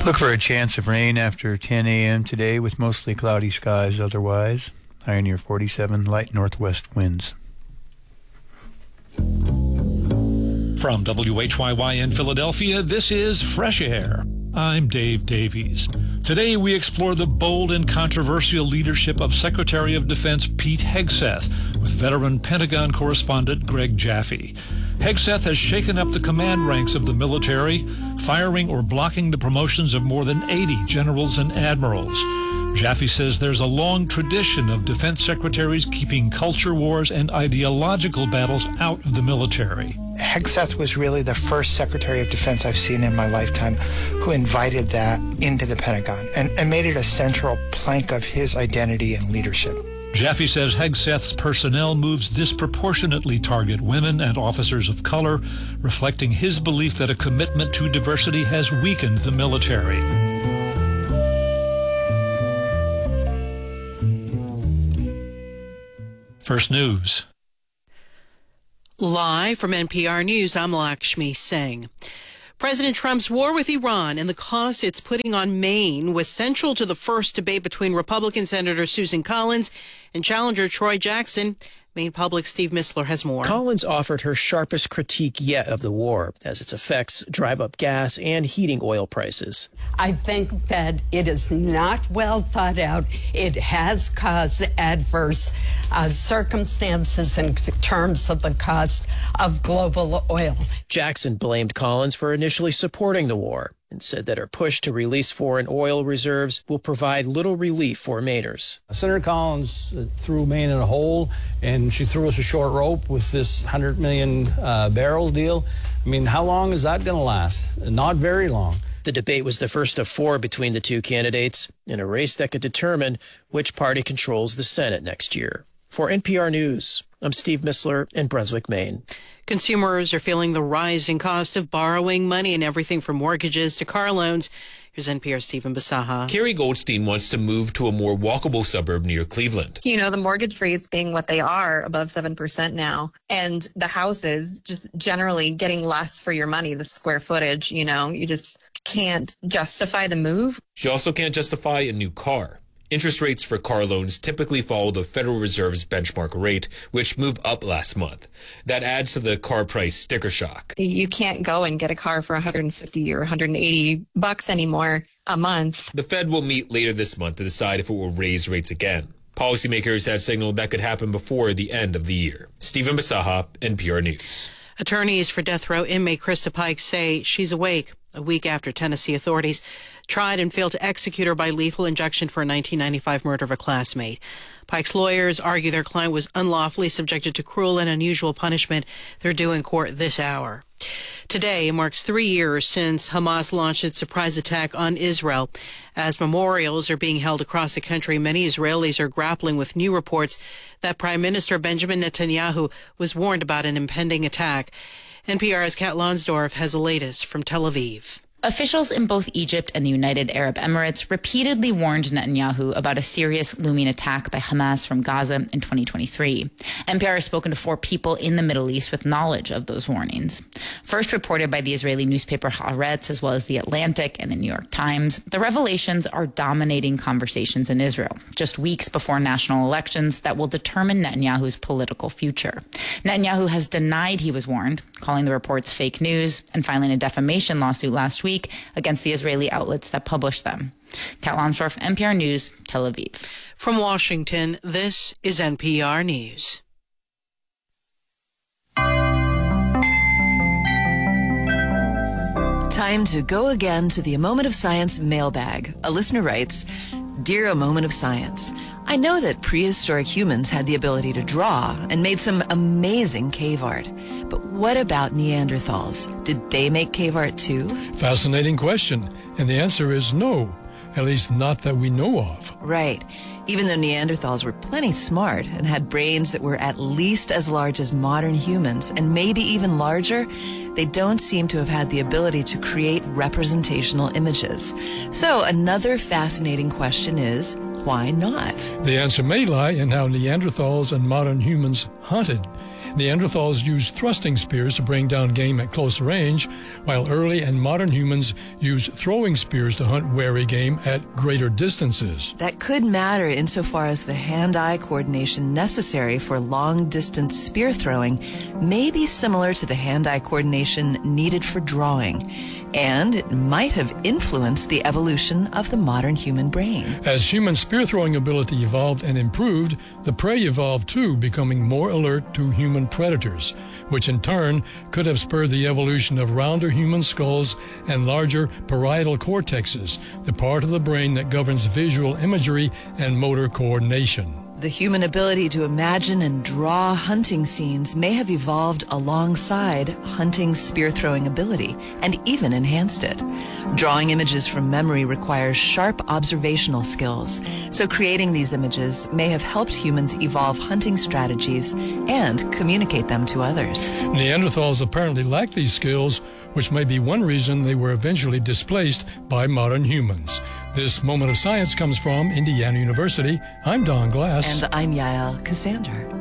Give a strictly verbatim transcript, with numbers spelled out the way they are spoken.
Look for a chance of rain after ten a.m. today with mostly cloudy skies otherwise. High near forty-seven, light northwest winds. From W H Y Y in Philadelphia, this is Fresh Air. I'm Dave Davies. Today we explore the bold and controversial leadership of Secretary of Defense Pete Hegseth with veteran Pentagon correspondent Greg Jaffe. Hegseth has shaken up the command ranks of the military, firing or blocking the promotions of more than eighty generals and admirals. Jaffe says there's a long tradition of defense secretaries keeping culture wars and ideological battles out of the military. Hegseth was really the first Secretary of Defense I've seen in my lifetime who invited that into the Pentagon and, and made it a central plank of his identity and leadership. Jaffe says Hegseth's personnel moves disproportionately target women and officers of color, reflecting his belief that a commitment to diversity has weakened the military. First News. Live from N P R News, I'm Lakshmi Singh. President Trump's war with Iran and the cost it's putting on Maine was central to the first debate between Republican Senator Susan Collins and challenger Troy Jackson. Maine Public's Steve Missler has more. Collins offered her sharpest critique yet of the war, as its effects drive up gas and heating oil prices. I think that it is not well thought out. It has caused adverse uh, circumstances in terms of the cost of global oil. Jackson blamed Collins for initially supporting the war and said that her push to release foreign oil reserves will provide little relief for Mainers. Senator Collins threw Maine in a hole, and she threw us a short rope with this one hundred million uh, barrel deal. I mean, how long is that going to last? Not very long. The debate was the first of four between the two candidates in a race that could determine which party controls the Senate next year. For N P R News, I'm Steve Missler in Brunswick, Maine. Consumers are feeling the rising cost of borrowing money in everything from mortgages to car loans. Here's N P R's Stephen Basaha. Carrie Goldstein wants to move to a more walkable suburb near Cleveland. You know, the mortgage rates being what they are, above seven percent now, and the houses just generally getting less for your money, the square footage, you know, you just can't justify the move. She also can't justify a new car. Interest rates for car loans typically follow the Federal Reserve's benchmark rate, which moved up last month. That adds to the car price sticker shock. You can't go and get a car for one hundred fifty or one hundred eighty bucks anymore a month. The Fed will meet later this month to decide if it will raise rates again. Policymakers have signaled that could happen before the end of the year. Stephen Basaha, N P R News. Attorneys for death row inmate Krista Pike say she's awake a week after Tennessee authorities tried and failed to execute her by lethal injection for a nineteen ninety-five murder of a classmate. Pike's lawyers argue their client was unlawfully subjected to cruel and unusual punishment. They're due in court this hour. Today marks three years since Hamas launched its surprise attack on Israel. As memorials are being held across the country, many Israelis are grappling with new reports that Prime Minister Benjamin Netanyahu was warned about an impending attack. N P R's Kat Lonsdorf has the latest from Tel Aviv. Officials in both Egypt and the United Arab Emirates repeatedly warned Netanyahu about a serious looming attack by Hamas from Gaza in twenty twenty-three. N P R has spoken to four people in the Middle East with knowledge of those warnings. First reported by the Israeli newspaper Haaretz, as well as The Atlantic and the New York Times, the revelations are dominating conversations in Israel, just weeks before national elections that will determine Netanyahu's political future. Netanyahu has denied he was warned, calling the reports fake news and filing a defamation lawsuit last week against the Israeli outlets that published them. Kat Lonsdorf, N P R News, Tel Aviv. From Washington, this is N P R News. Time to go again to the A Moment of Science mailbag. A listener writes, Dear A Moment of Science, I know that prehistoric humans had the ability to draw and made some amazing cave art. But what about Neanderthals? Did they make cave art too? Fascinating question. And the answer is no. At least not that we know of. Right. Even though Neanderthals were plenty smart and had brains that were at least as large as modern humans, and maybe even larger, they don't seem to have had the ability to create representational images. So another fascinating question is, why not? The answer may lie in how Neanderthals and modern humans hunted. Neanderthals used thrusting spears to bring down game at close range, while early and modern humans used throwing spears to hunt wary game at greater distances. That could matter insofar as the hand-eye coordination necessary for long-distance spear throwing may be similar to the hand-eye coordination needed for drawing, and it might have influenced the evolution of the modern human brain. As human spear-throwing ability evolved and improved, the prey evolved too, becoming more alert to human predators, which in turn could have spurred the evolution of rounder human skulls and larger parietal cortexes, the part of the brain that governs visual imagery and motor coordination. The human ability to imagine and draw hunting scenes may have evolved alongside hunting spear-throwing ability and even enhanced it. Drawing images from memory requires sharp observational skills, so creating these images may have helped humans evolve hunting strategies and communicate them to others. Neanderthals apparently lacked these skills, which may be one reason they were eventually displaced by modern humans. This Moment of Science comes from Indiana University. I'm Don Glass. And I'm Yael Cassander.